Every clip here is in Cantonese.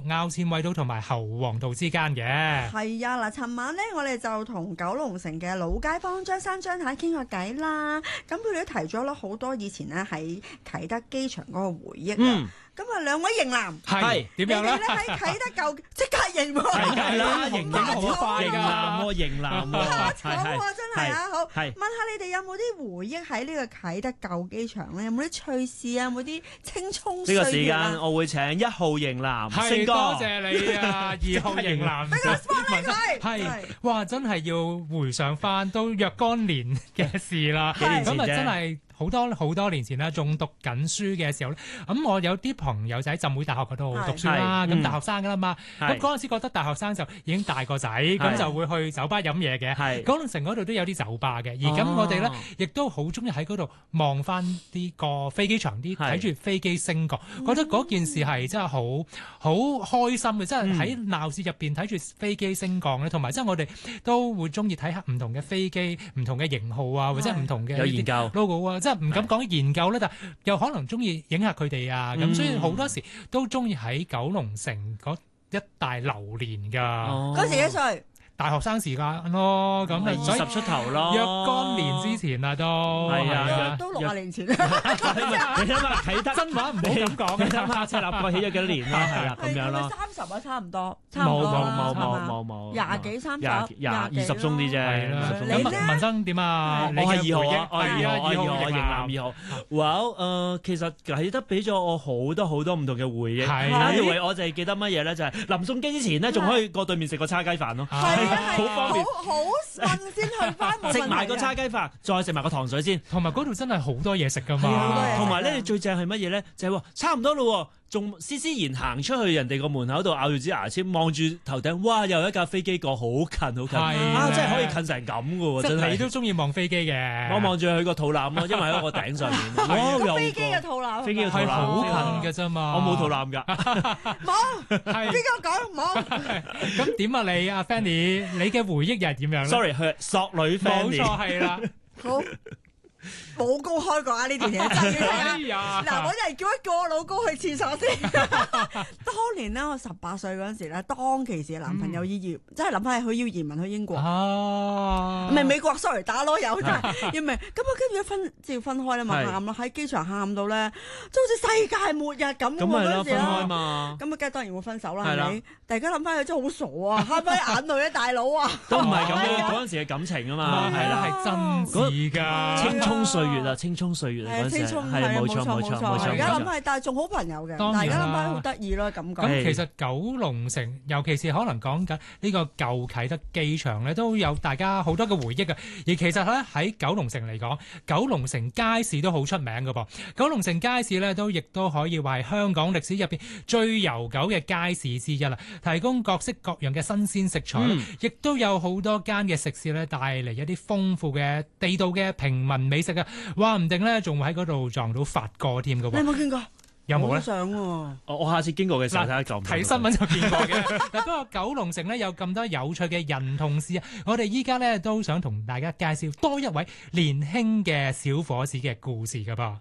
拗纖偉道同埋侯王道之間嘅。 係啊，嗱，尋晚呢，我哋就同九龍城嘅老街坊張生張太傾過偈啦。咁佢哋都提咗好多以前呢喺啟德機場嗰個回憶啊。咁啊，兩位型男係點樣咧？ 你哋咧喺啟德舊即刻型喎， 係啦，型得好快㗎， 型男喎， 怕醜喎，真係啊！好， 係問下你哋有冇啲回憶喺呢個啟德舊機場咧？有冇啲趣事啊？有冇啲青葱歲月啊？ 呢個時間我會請1號型男星哥， 多謝你啊，2號型男。 俾個 spot 佢。 係，哇！真係要回想翻都若干年嘅事啦。 幾年前啫。 咁啊，真係。好多年前啦，仲讀緊書嘅時候咧，咁我有啲朋友仔喺浸會大學嗰度讀書啦，咁大學生噶啦嘛，咁嗰陣時覺得大學生就已經大個仔，咁就會去酒吧飲嘢嘅。九龍城嗰度都有啲酒吧嘅，而咁我哋咧亦都好中意喺嗰度望翻啲個飛機場啲，睇住飛機升降，覺得嗰件事係真係好開心嘅，即係喺鬧市入邊睇住飛機升降咧，同埋即係我哋都會中意睇下唔同嘅飛機、唔同嘅型號啊，或者唔同嘅有研究 logo 啊。即係唔敢講研究咧，但又可能中意影下佢哋啊，咁所以好多時都中意喺九龍城嗰一帶流連㗎。 嗰時幾歲？ 大學生時間咯，咁啊 20出頭咯， 若干年之前啦都係啊， 都60年前。 你諗下啟德真話唔好咁講， 你諗下赤鱲角起咗幾多年啦，係啦咁樣咯。 30啊，差唔多。 冇 20幾30， 20鐘啲啫。 係啦。 你咧？ 文生點啊？ 我係2號啊， 我係2號， 型男2號。哇，其實啟德俾咗我好多唔同嘅回憶。係，我就係記得乜嘢咧？就係臨送機之前咧，仲可以過對面食個叉雞飯咯。好方便， 好問先去翻， 食埋個叉雞飯，再食埋個糖水先， 同埋嗰度真係好多嘢食噶嘛。 同埋咧，最正係乜嘢咧？就係話差唔多咯，仲施施然行出去人哋個門口度咬住支牙籤，望住頭頂，哇！又一架飛機過，好近，真係可以近成咁噶喎！真係你都中意望飛機嘅， 我望住佢個肚腩咯，因為喺個頂上面。 飛機嘅肚腩， 飛機嘅肚腩好近嘅啫嘛。 我冇肚腩㗎， 冇。邊個講冇？ 咁點啊你啊 Fanny？你嘅回憶又係點樣咧 ？Sorry，佢係索女 Fanny。 冇錯，係啦。 好。冇公開過啊！呢段嘢真係嗱，我就係叫一個我老公去廁所先。當年咧，我18歲嗰陣時咧，當其時嘅男朋友真係諗翻佢要移民去英國，唔係美國 ，sorry， 打攞有真係要明。咁啊，跟住要分開啦嘛，喊啦，喺機場喊到咧，即好似世界末日咁喎嗰陣時啦。咁啊，梗係當然會分手啦，係咪？大家諗翻佢真係好傻啊，喊翻眼淚啊，大佬啊！ 都唔係咁嘅，嗰陣時嘅感情啊嘛， 係啦，係真摯㗎， 青葱歲月啊，青葱歲月啊，嗰陣時係冇錯。 而家諗係，但係仲好朋友嘅，大家諗翻好得意咯，感覺。 咁其實九龍城，尤其是可能講緊呢個舊啟德機場咧，都有大家好多嘅回憶嘅。而其實咧喺九龍城嚟講，九龍城街市都好出名㗎噃。九龍城街市咧亦都可以話係香港歷史入邊最悠久嘅街市之一啦，提供各式各樣嘅新鮮食材，亦都有好多間嘅食肆咧帶嚟一啲豐富嘅地道嘅平民美食啊！話唔定咧仲會喺嗰度撞到發哥添㗎喎。 你有冇見過？ 有冇咧？ 想喎， 我下次經過嘅時候睇下夠唔夠。 睇新聞就見過嘅。嗱，不過九龍城咧有咁多有趣嘅人同事啊，我哋依家咧都想同大家介紹多一位年輕嘅小伙子嘅故事㗎噃。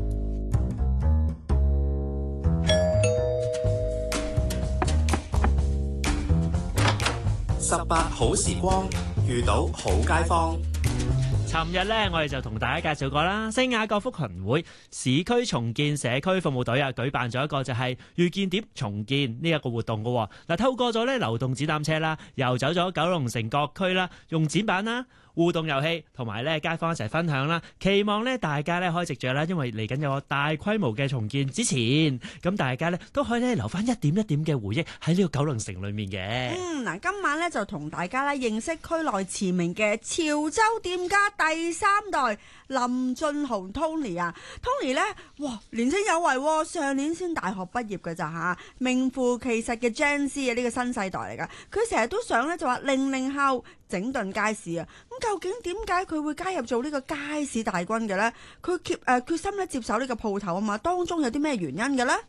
18好時光，遇到好街坊。 尋日咧，我哋就同大家介紹過啦，聖雅各福群會市區重建社區服務隊啊，舉辦咗一個就係遇見點重建呢一個活動㗎。嗱，透過咗咧流動展覽車啦，遊走咗九龍城各區啦，用展板啦、互動遊戲同埋咧街坊一齊分享啦，期望咧大家咧可以藉著啦，因為嚟緊有個大規模嘅重建之前，咁大家咧都可以咧留翻一點一點嘅回憶喺呢個九龍城裏面嘅。 嗱，今晚咧就同大家咧認識區內馳名嘅潮州店家第3代林俊豪 Tony 啊 ，Tony 咧，哇，年青有為，上年先大學畢業嘅咋嚇，名副其實嘅 Gen Z 啊，呢個新世代嚟噶，佢成日都想咧就話00後整頓街市啊，咁究竟點解佢會加入做呢個街市大軍嘅咧？佢決心咧接手呢個鋪頭啊嘛，當中有啲咩原因嘅咧？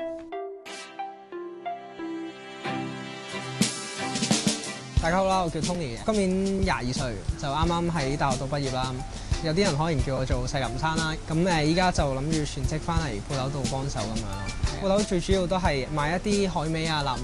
大家好啦，我叫 Tony 嘅，今年22歲，就啱啱喺大學度畢業啦。有啲人可能叫我做細林生啦，咁依家就諗住全職翻嚟鋪頭度幫手咁樣咯。鋪頭最主要都係賣一啲海味啊、臘